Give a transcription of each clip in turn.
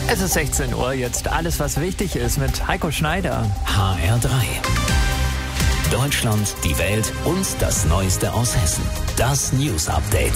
Es ist 16 Uhr, jetzt alles, was wichtig ist mit Heiko Schneider. HR3. Deutschland, die Welt und das Neueste aus Hessen. Das News Update.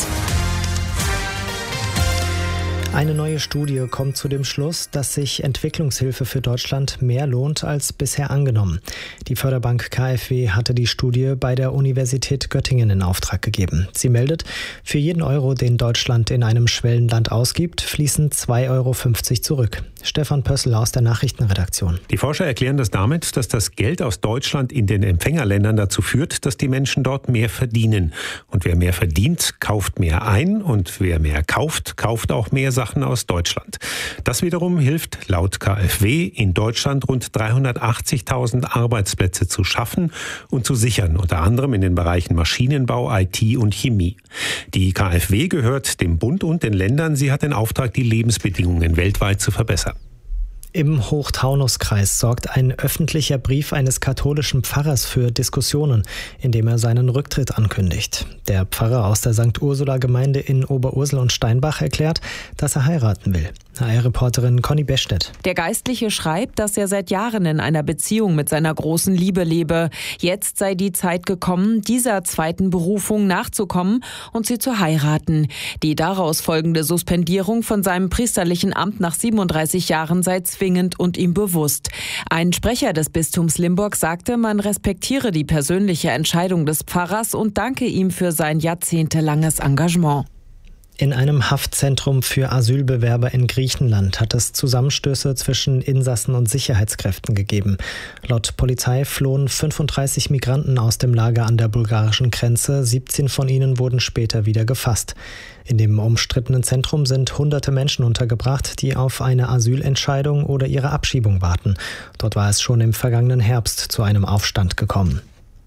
Eine neue Studie kommt zu dem Schluss, dass sich Entwicklungshilfe für Deutschland mehr lohnt als bisher angenommen. Die Förderbank KfW hatte die Studie bei der Universität Göttingen in Auftrag gegeben. Sie meldet, für jeden Euro, den Deutschland in einem Schwellenland ausgibt, fließen 2,50 Euro zurück. Stefan Pössl aus der Nachrichtenredaktion. Die Forscher erklären das damit, dass das Geld aus Deutschland in den Empfängerländern dazu führt, dass die Menschen dort mehr verdienen. Und wer mehr verdient, kauft mehr ein. Und wer mehr kauft, kauft auch mehr Sachen aus Deutschland. Das wiederum hilft laut KfW in Deutschland rund 380.000 Arbeitsplätze zu schaffen und zu sichern, unter anderem in den Bereichen Maschinenbau, IT und Chemie. Die KfW gehört dem Bund und den Ländern. Sie hat den Auftrag, die Lebensbedingungen weltweit zu verbessern. Im Hochtaunuskreis sorgt ein öffentlicher Brief eines katholischen Pfarrers für Diskussionen, indem er seinen Rücktritt ankündigt. Der Pfarrer aus der St. Ursula-Gemeinde in Oberursel und Steinbach erklärt, dass er heiraten will. HR-Reporterin Conny Bestedt. Der Geistliche schreibt, dass er seit Jahren in einer Beziehung mit seiner großen Liebe lebe. Jetzt sei die Zeit gekommen, dieser zweiten Berufung nachzukommen und sie zu heiraten. Die daraus folgende Suspendierung von seinem priesterlichen Amt nach 37 Jahren sei zwingend und ihm bewusst. Ein Sprecher des Bistums Limburg sagte, man respektiere die persönliche Entscheidung des Pfarrers und danke ihm für sein jahrzehntelanges Engagement. In einem Haftzentrum für Asylbewerber in Griechenland hat es Zusammenstöße zwischen Insassen und Sicherheitskräften gegeben. Laut Polizei flohen 35 Migranten aus dem Lager an der bulgarischen Grenze. 17 von ihnen wurden später wieder gefasst. In dem umstrittenen Zentrum sind hunderte Menschen untergebracht, die auf eine Asylentscheidung oder ihre Abschiebung warten. Dort war es schon im vergangenen Herbst zu einem Aufstand gekommen.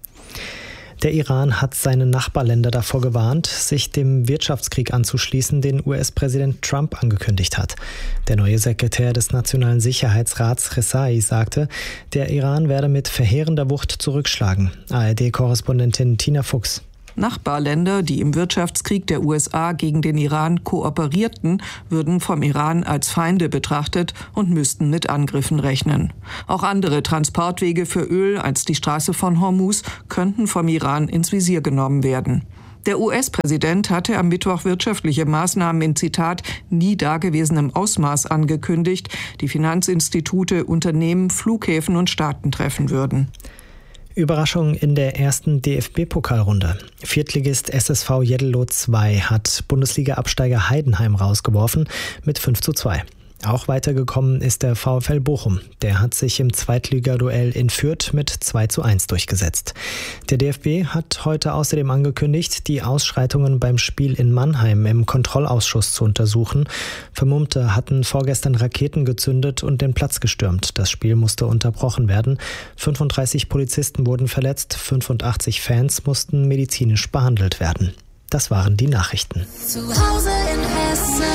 Der Iran hat seine Nachbarländer davor gewarnt, sich dem Wirtschaftskrieg anzuschließen, den US-Präsident Trump angekündigt hat. Der neue Sekretär des Nationalen Sicherheitsrats Rezaei sagte, der Iran werde mit verheerender Wucht zurückschlagen. ARD-Korrespondentin Tina Fuchs. Nachbarländer, die im Wirtschaftskrieg der USA gegen den Iran kooperierten, würden vom Iran als Feinde betrachtet und müssten mit Angriffen rechnen. Auch andere Transportwege für Öl als die Straße von Hormuz könnten vom Iran ins Visier genommen werden. Der US-Präsident hatte am Mittwoch wirtschaftliche Maßnahmen in, Zitat, nie dagewesenem Ausmaß angekündigt, die Finanzinstitute, Unternehmen, Flughäfen und Staaten treffen würden. Überraschung in der ersten DFB-Pokalrunde. Viertligist SSV Jeddelo 2 hat Bundesliga-Absteiger Heidenheim rausgeworfen mit 5:2. Auch weitergekommen ist der VfL Bochum. Der hat sich im Zweitligaduell in Fürth mit 2:1 durchgesetzt. Der DFB hat heute außerdem angekündigt, die Ausschreitungen beim Spiel in Mannheim im Kontrollausschuss zu untersuchen. Vermummte hatten vorgestern Raketen gezündet und den Platz gestürmt. Das Spiel musste unterbrochen werden. 35 Polizisten wurden verletzt, 85 Fans mussten medizinisch behandelt werden. Das waren die Nachrichten. Zu Hause in Hessen.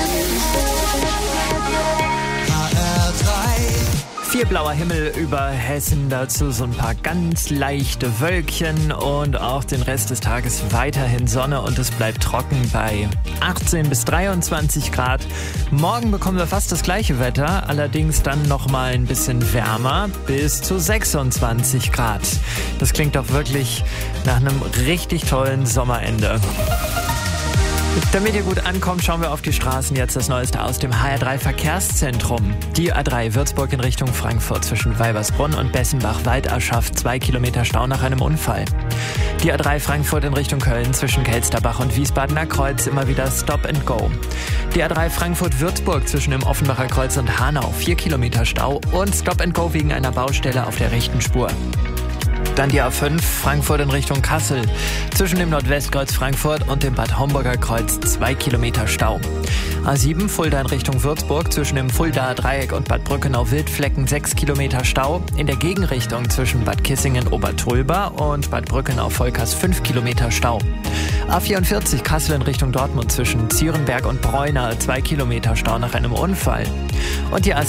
4 blauer Himmel über Hessen, dazu so ein paar ganz leichte Wölkchen und auch den Rest des Tages weiterhin Sonne und es bleibt trocken bei 18 bis 23 Grad. Morgen bekommen wir fast das gleiche Wetter, allerdings dann nochmal ein bisschen wärmer, bis zu 26 Grad. Das klingt doch wirklich nach einem richtig tollen Sommerende. Damit ihr gut ankommt, schauen wir auf die Straßen. Jetzt das Neueste aus dem HR3 Verkehrszentrum. Die A3 Würzburg in Richtung Frankfurt zwischen Weibersbrunn und Bessenbach-Walderschaft 2 Kilometer Stau nach einem Unfall. Die A3 Frankfurt in Richtung Köln zwischen Kelsterbach und Wiesbadener Kreuz immer wieder Stop and Go. Die A3 Frankfurt-Würzburg zwischen dem Offenbacher Kreuz und Hanau 4 Kilometer Stau und Stop and Go wegen einer Baustelle auf der rechten Spur. Dann die A5 Frankfurt in Richtung Kassel. Zwischen dem Nordwestkreuz Frankfurt und dem Bad Homburger Kreuz 2 Kilometer Stau. A7 Fulda in Richtung Würzburg. Zwischen dem Fuldaer Dreieck und Bad Brückenau-Wildflecken 6 Kilometer Stau. In der Gegenrichtung zwischen Bad Kissingen-Obertrulba und Bad Brückenau-Volkers 5 Kilometer Stau. A44 Kassel in Richtung Dortmund zwischen Zierenberg und Bräuner 2 Kilometer Stau nach einem Unfall. Und die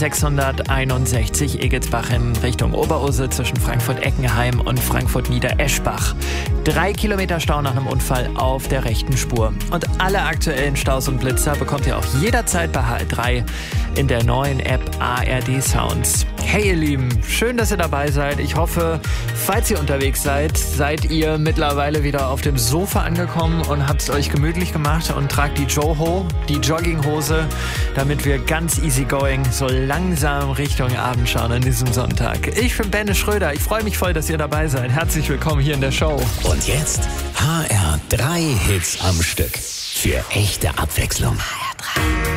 A661 Egelsbach in Richtung Oberursel zwischen Frankfurt-Eckenheim und Frankfurt-Niedereschbach 3 Kilometer Stau nach einem Unfall auf der rechten Spur. Und alle aktuellen Staus und Blitzer bekommt ihr auch jederzeit bei HR3 in der neuen App ARD Sounds. Hey ihr Lieben, schön, dass ihr dabei seid. Ich hoffe, falls ihr unterwegs seid, seid ihr mittlerweile wieder auf dem Sofa angekommen und habt es euch gemütlich gemacht und tragt die Joho, die Jogginghose, damit wir ganz easygoing so langsam Richtung Abend schauen an diesem Sonntag. Ich bin Benne Schröder. Ich freue mich voll, dass ihr dabei seid. Herzlich willkommen hier in der Show. Und jetzt HR3 Hits am Stück. Für echte Abwechslung. HR3.